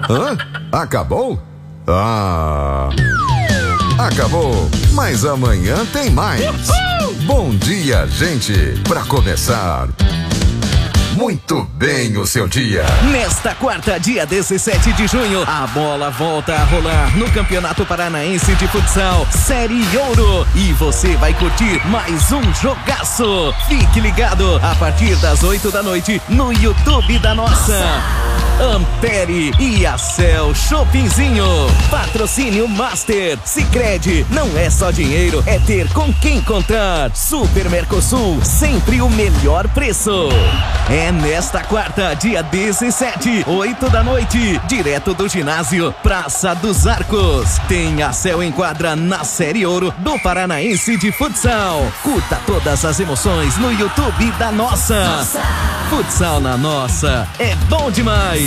Hã? Acabou? Ah... Acabou, mas amanhã tem mais. Bom dia, gente. Pra começar muito bem o seu dia. Nesta quarta, dia 17 de junho, a bola volta a rolar no Campeonato Paranaense de Futsal, Série Ouro. E você vai curtir mais um jogaço. Fique ligado a partir das 8 da noite no YouTube da Nossa. Ampere e a Cell Shoppingzinho. Patrocínio Master. Sicredi, não é só dinheiro, é ter com quem contar. Super Mercosul, sempre o melhor preço. É nesta quarta, dia 17, 8 da noite, direto do ginásio Praça dos Arcos. Tem a Cell Enquadra na Série Ouro do Paranaense de Futsal. Curta todas as emoções no YouTube da Nossa. Futsal na Nossa é bom demais.